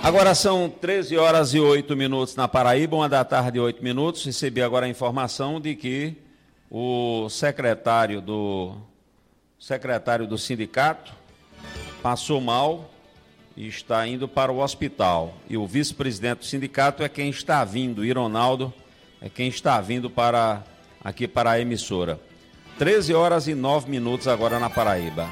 Agora são 13 horas e 8 minutos na Paraíba, 1 da tarde e 8 minutos. Recebi agora a informação de que o secretário do sindicato passou mal e está indo para o hospital. E o vice-presidente do sindicato é quem está vindo, Ironaldo, é quem está vindo aqui para a emissora. 13 horas e 9 minutos agora na Paraíba.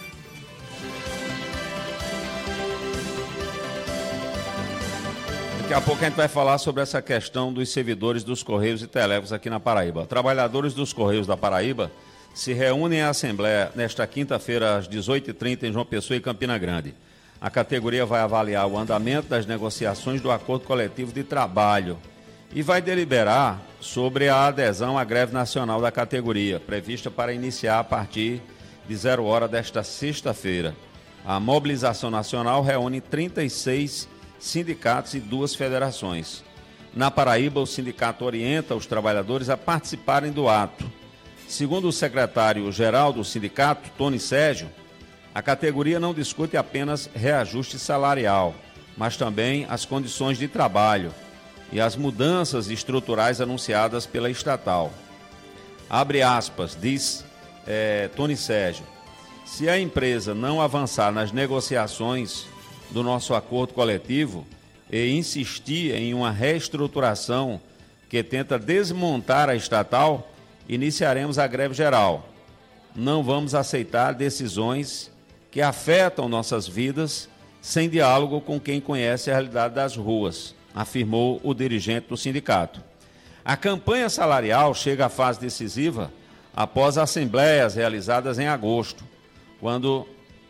Daqui a pouco a gente vai falar sobre essa questão dos servidores dos Correios e Telégrafos aqui na Paraíba. Trabalhadores dos Correios da Paraíba se reúnem à Assembleia nesta quinta-feira às 18h30 em João Pessoa e Campina Grande. A categoria vai avaliar o andamento das negociações do Acordo Coletivo de Trabalho e vai deliberar sobre a adesão à greve nacional da categoria, prevista para iniciar a partir de 0 hora desta sexta-feira. A mobilização nacional reúne 36 sindicatos e 2 federações. Na Paraíba, o sindicato orienta os trabalhadores a participarem do ato. Segundo o secretário-geral do sindicato, Tony Sérgio, a categoria não discute apenas reajuste salarial, mas também as condições de trabalho e as mudanças estruturais anunciadas pela estatal. Abre aspas, diz Tony Sérgio, se a empresa não avançar nas negociações do nosso acordo coletivo e insistir em uma reestruturação que tenta desmontar a estatal, iniciaremos a greve geral. Não vamos aceitar decisões que afetam nossas vidas sem diálogo com quem conhece a realidade das ruas, afirmou o dirigente do sindicato. A campanha salarial chega à fase decisiva após assembleias realizadas em agosto, quando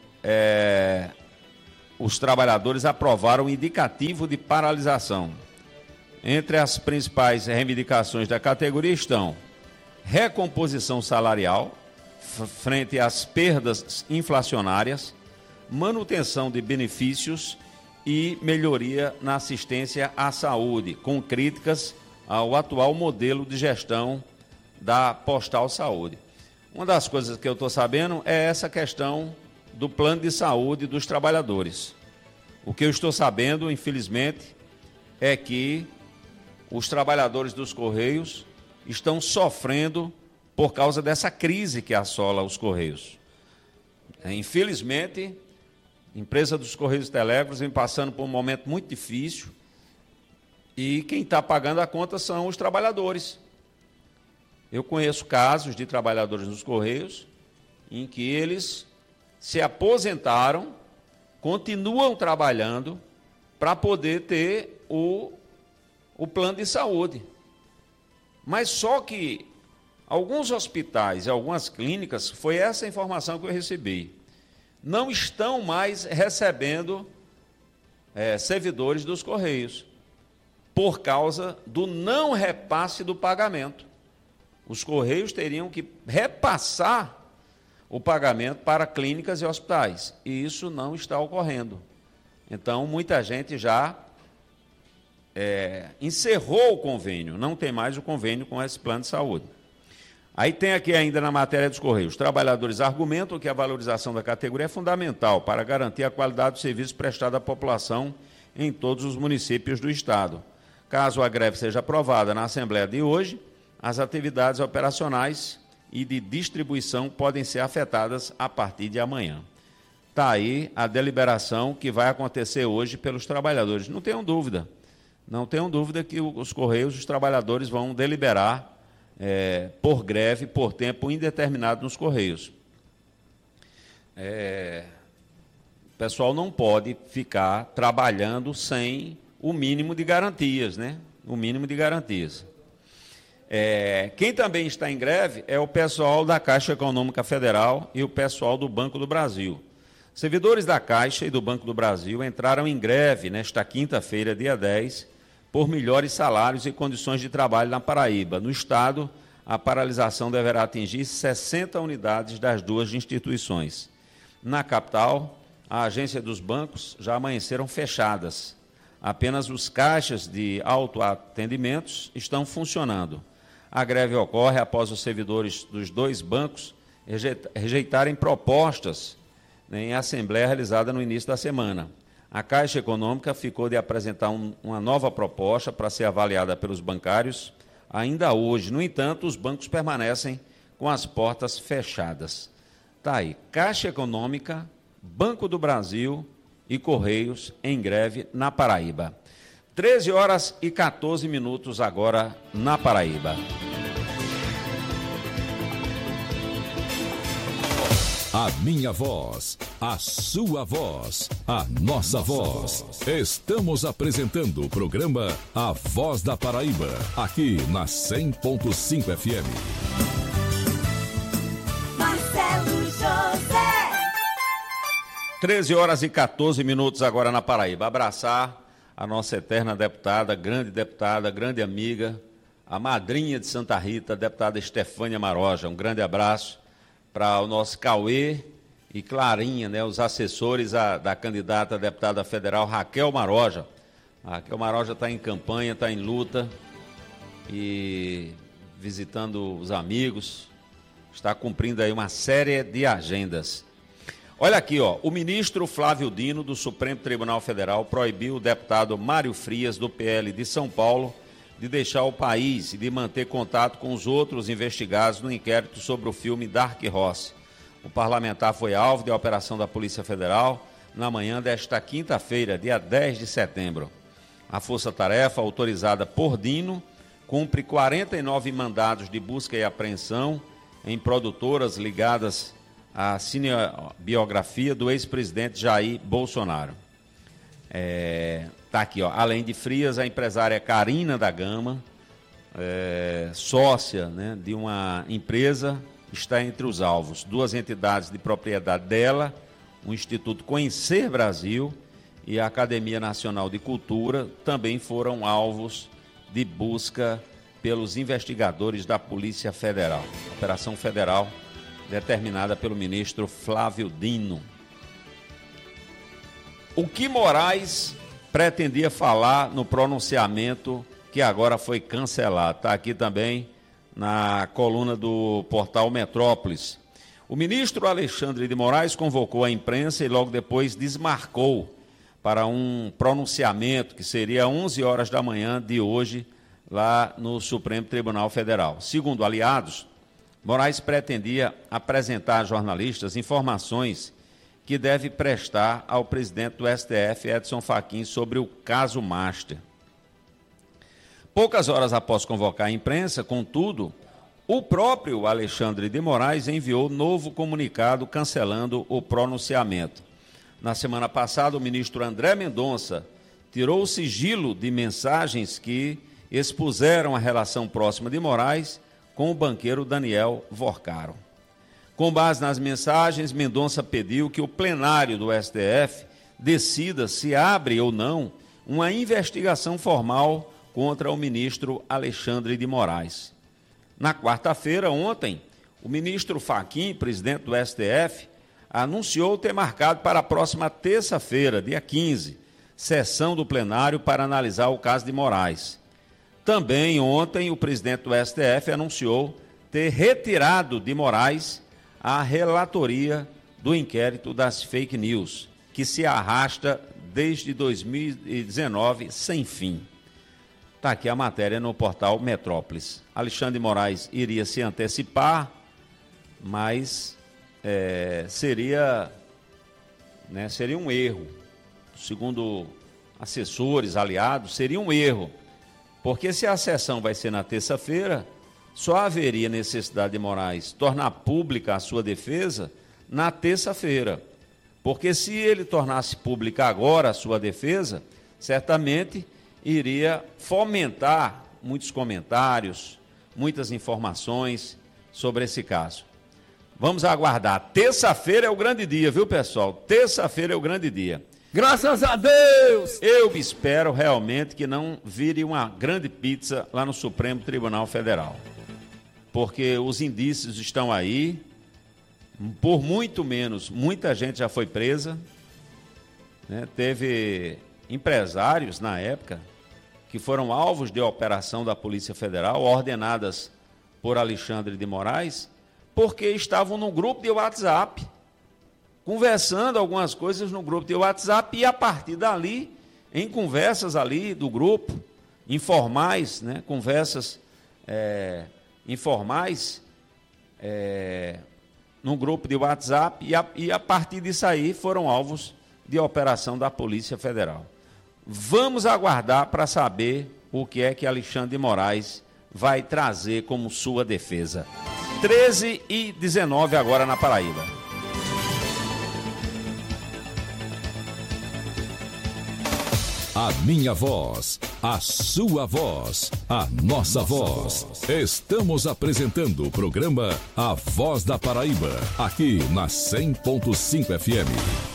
os trabalhadores aprovaram um indicativo de paralisação. Entre as principais reivindicações da categoria estão recomposição salarial, frente às perdas inflacionárias, manutenção de benefícios e melhoria na assistência à saúde, com críticas ao atual modelo de gestão da Postal Saúde. Uma das coisas que eu estou sabendo é essa questão do plano de saúde dos trabalhadores. O que eu estou sabendo, infelizmente, é que os trabalhadores dos Correios estão sofrendo por causa dessa crise que assola os Correios. Infelizmente, a empresa dos Correios e Telégrafos vem passando por um momento muito difícil e quem está pagando a conta são os trabalhadores. Eu conheço casos de trabalhadores dos Correios em que eles se aposentaram, continuam trabalhando para poder ter o plano de saúde. Mas só que alguns hospitais e algumas clínicas, foi essa a informação que eu recebi, não estão mais recebendo servidores dos Correios, por causa do não repasse do pagamento. Os Correios teriam que repassar o pagamento para clínicas e hospitais, e isso não está ocorrendo. Então, muita gente já encerrou o convênio, não tem mais o convênio com esse plano de saúde. Aí tem aqui ainda na matéria dos Correios, os trabalhadores argumentam que a valorização da categoria é fundamental para garantir a qualidade do serviço prestado à população em todos os municípios do Estado. Caso a greve seja aprovada na Assembleia de hoje, as atividades operacionais e de distribuição podem ser afetadas a partir de amanhã. Está aí a deliberação que vai acontecer hoje pelos trabalhadores. Não tenham dúvida que os Correios, os trabalhadores vão deliberar por greve, por tempo indeterminado nos Correios. O pessoal não pode ficar trabalhando sem o mínimo de garantias, né? O mínimo de garantias. Quem também está em greve é o pessoal da Caixa Econômica Federal e o pessoal do Banco do Brasil. Servidores da Caixa e do Banco do Brasil entraram em greve nesta quinta-feira, dia 10, por melhores salários e condições de trabalho na Paraíba. No Estado, a paralisação deverá atingir 60 unidades das duas instituições. Na capital, a agência dos bancos já amanheceram fechadas. Apenas os caixas de autoatendimentos estão funcionando. A greve ocorre após os servidores dos 2 bancos rejeitarem propostas em assembleia realizada no início da semana. A Caixa Econômica ficou de apresentar uma nova proposta para ser avaliada pelos bancários ainda hoje. No entanto, os bancos permanecem com as portas fechadas. Está aí, Caixa Econômica, Banco do Brasil e Correios em greve na Paraíba. 13h14 agora na Paraíba. A minha voz, a sua voz, a nossa voz. Estamos apresentando o programa A Voz da Paraíba, aqui na 100.5 FM. Marcelo José. 13h14 agora na Paraíba. Abraçar a nossa eterna deputada, grande amiga, a madrinha de Santa Rita, a deputada Estefânia Maroja. Um grande abraço para o nosso Cauê e Clarinha, né, os assessores da candidata a deputada federal Raquel Maroja. A Raquel Maroja está em campanha, está em luta e visitando os amigos, está cumprindo aí uma série de agendas. Olha aqui, ó, o ministro Flávio Dino, do Supremo Tribunal Federal, proibiu o deputado Mário Frias, do PL de São Paulo, de deixar o país e de manter contato com os outros investigados no inquérito sobre o filme Dark Horse. O parlamentar foi alvo de operação da Polícia Federal na manhã desta quinta-feira, dia 10 de setembro. A força-tarefa, autorizada por Dino, cumpre 49 mandados de busca e apreensão em produtoras ligadas à cinebiografia do ex-presidente Jair Bolsonaro. Está aqui, ó. Além de Frias, a empresária Karina da Gama, sócia, né, de uma empresa, está entre os alvos. 2 entidades de propriedade dela, o Instituto Conhecer Brasil e a Academia Nacional de Cultura, também foram alvos de busca pelos investigadores da Polícia Federal. Operação federal determinada pelo ministro Flávio Dino. O que Moraes pretendia falar no pronunciamento que agora foi cancelado. Está aqui também na coluna do portal Metrópolis. O ministro Alexandre de Moraes convocou a imprensa e logo depois desmarcou para um pronunciamento que seria às 11 horas da manhã de hoje, lá no Supremo Tribunal Federal. Segundo aliados, Moraes pretendia apresentar a jornalistas informações que deve prestar ao presidente do STF, Edson Fachin, sobre o caso Master. Poucas horas após convocar a imprensa, contudo, o próprio Alexandre de Moraes enviou novo comunicado cancelando o pronunciamento. Na semana passada, o ministro André Mendonça tirou o sigilo de mensagens que expuseram a relação próxima de Moraes com o banqueiro Daniel Vorcaro. Com base nas mensagens, Mendonça pediu que o plenário do STF decida se abre ou não uma investigação formal contra o ministro Alexandre de Moraes. Na quarta-feira, ontem, o ministro Fachin, presidente do STF, anunciou ter marcado para a próxima terça-feira, dia 15, sessão do plenário para analisar o caso de Moraes. Também ontem, o presidente do STF anunciou ter retirado de Moraes a relatoria do inquérito das fake news, que se arrasta desde 2019 sem fim. Está aqui a matéria no portal Metrópolis. Alexandre de Moraes iria se antecipar, mas seria um erro. Segundo assessores, aliados, seria um erro. Porque se a sessão vai ser na terça-feira, só haveria necessidade de Moraes tornar pública a sua defesa na terça-feira. Porque se ele tornasse pública agora a sua defesa, certamente iria fomentar muitos comentários, muitas informações sobre esse caso. Vamos aguardar. Terça-feira é o grande dia, viu, pessoal? Terça-feira é o grande dia. Graças a Deus! Eu espero realmente que não vire uma grande pizza lá no Supremo Tribunal Federal. Porque os indícios estão aí, por muito menos, muita gente já foi presa, né? Teve empresários na época que foram alvos de operação da Polícia Federal, ordenadas por Alexandre de Moraes, porque estavam num grupo de WhatsApp. conversando algumas coisas no grupo de WhatsApp e a partir dali, em conversas ali do grupo, informais, né, conversas informais no grupo de WhatsApp e a partir disso aí foram alvos de operação da Polícia Federal. Vamos aguardar para saber o que é que Alexandre de Moraes vai trazer como sua defesa. 13h19 agora na Paraíba. A minha voz, a sua voz, a nossa voz. Estamos apresentando o programa A Voz da Paraíba, aqui na 100.5 FM.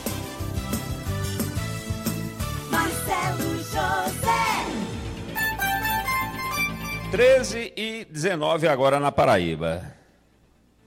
Marcelo José. 13h19 agora na Paraíba.